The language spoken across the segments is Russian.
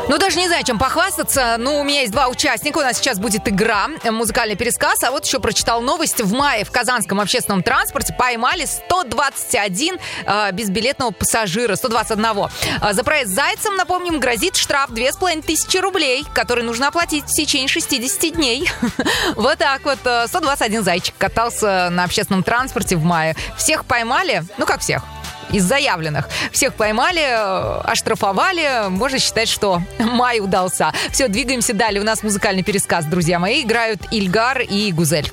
Ну, даже не знаю, чем похвастаться. Ну, у меня есть два участника. У нас сейчас будет игра, музыкальный пересказ. А вот еще прочитал новость. В мае в Казанском общественном транспорте поймали 121 безбилетного пассажира. 121. За проезд зайцем, напомним, грозит штраф 2500 рублей, который нужно оплатить в течение 60 дней. Вот так вот. 121 зайчик катался на общественном транспорте в мае. Всех поймали. Ну, как всех? Из заявленных. Всех поймали, оштрафовали. Можно считать, что май удался. Все, двигаемся далее. У нас музыкальный пересказ, друзья мои. Играют Ильгар и Гузель.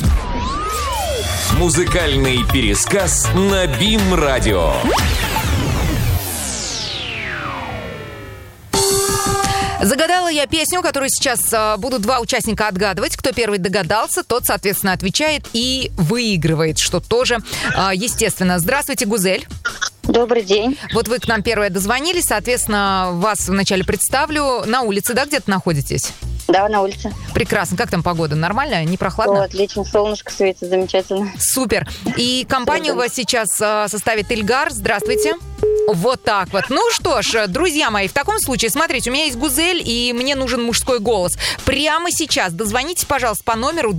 Музыкальный пересказ на БИМ-радио. Загадала я песню, которую сейчас будут два участника отгадывать. Кто первый догадался, тот, соответственно, отвечает и выигрывает, что тоже естественно. Здравствуйте, Гузель. Добрый день. Вот вы к нам первые дозвонились, соответственно, вас вначале представлю. На улице, да, где-то находитесь? Да, на улице. Прекрасно. Как там погода? Нормально? Не прохладно? О, отлично. Солнышко светит, замечательно. Супер. И компанию у вас сейчас составит Ильгар. Здравствуйте. Вот так вот. Ну что ж, друзья мои, в таком случае, смотрите, у меня есть Гузель, и мне нужен мужской голос. Прямо сейчас дозвонитесь, пожалуйста, по номеру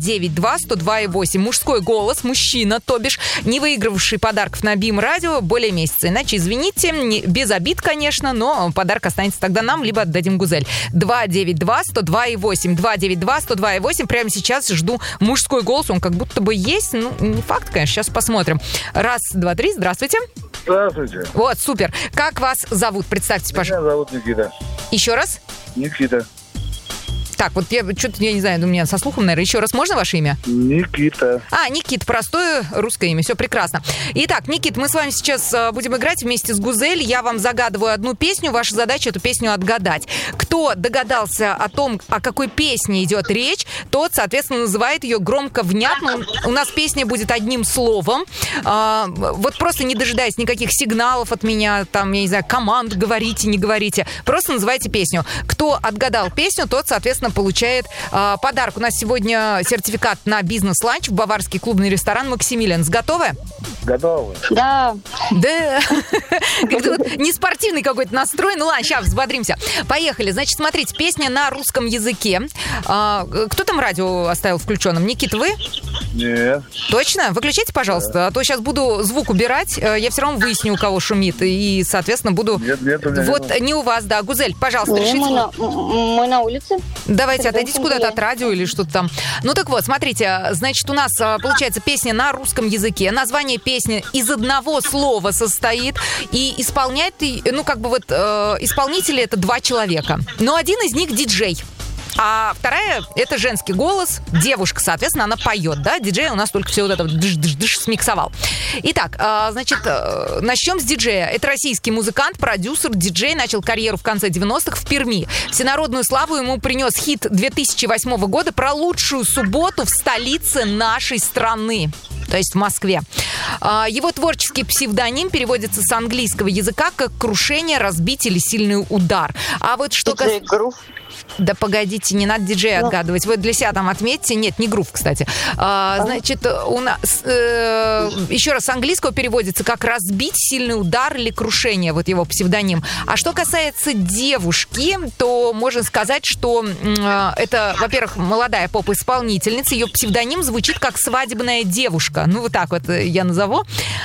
292-102-8. Мужской голос, мужчина, то бишь, не выигравший подарков на БИМ-радио более месяца. Иначе, извините, без обид, конечно, но подарок останется тогда нам, либо отдадим Гузель. 292-102-8. 292-102-8. Прямо сейчас жду мужской голос. Он как будто бы есть. Ну, не факт, конечно. Сейчас посмотрим. Раз, два, три. Здравствуйте. Здравствуйте. Вот, супер. Как вас зовут? Представьте, пожалуйста. Меня зовут Никита. Еще раз? Никита. Так, вот я что-то, я не знаю, у меня со слухом, наверное. Еще раз, можно ваше имя? Никита. Никит, простое русское имя, все прекрасно. Итак, Никит, мы с вами сейчас будем играть вместе с Гузель. Я вам загадываю одну песню, ваша задача эту песню отгадать. Кто догадался о том, о какой песне идет речь, тот, соответственно, называет ее громко, внятно. У нас песня будет одним словом. Вот просто не дожидаясь никаких сигналов от меня, там, я не знаю, команд, говорите, не говорите. Просто называйте песню. Кто отгадал песню, тот, соответственно, получает подарок. У нас сегодня сертификат на бизнес-ланч в баварский клубный ресторан «Максимилианс». Готовы? Готовы. Да. Да. Как-то вот не спортивный какой-то настрой. Ну ладно, сейчас взбодримся. Поехали. Значит, смотрите, песня на русском языке. Кто там радио оставил включенным? Никит, вы? Нет. Точно? Выключайте, пожалуйста, а то сейчас буду звук убирать. Я все равно выясню, у кого шумит. И, соответственно, буду... Нет, у меня вот нет. не у вас, да. Гузель, пожалуйста, решите. Мы на улице. Давайте отойдите куда-то от радио или что-то там. Ну так вот, смотрите, значит, у нас получается песня на русском языке. Название песни из одного слова состоит. И исполняет, ну как бы вот исполнители это два человека. Но один из них диджей. А вторая — это женский голос, девушка, соответственно, она поет, да? Диджей у нас только все вот это дыш-дыш-дыш смиксовал. Итак, значит, начнем с диджея. Это российский музыкант, продюсер, диджей, начал карьеру в конце 90-х в Перми. Всенародную славу ему принес хит 2008 года про лучшую субботу в столице нашей страны. То есть в Москве. Его творческий псевдоним переводится с английского языка как «крушение, разбить или сильный удар». А вот что касается... Да погодите, не надо диджея отгадывать. Вы для себя там отметьте. Нет, не грув, кстати. Значит, у нас еще раз с английского переводится как «разбить, сильный удар» или «крушение». Вот его псевдоним. А что касается девушки, то можно сказать, что это, во-первых, молодая поп-исполнительница. Ее псевдоним звучит как «свадебная девушка». Ну, вот так вот я назову.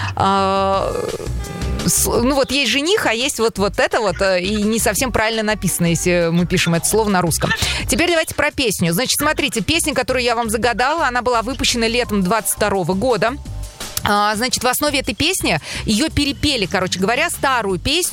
Ну вот есть жених, а есть вот это вот, и не совсем правильно написано, если мы пишем это слово на русском. Теперь давайте про песню. Значит, смотрите, песня, которую я вам загадала, она была выпущена летом 22 года. Значит, в основе этой песни ее перепели, короче говоря, старую песню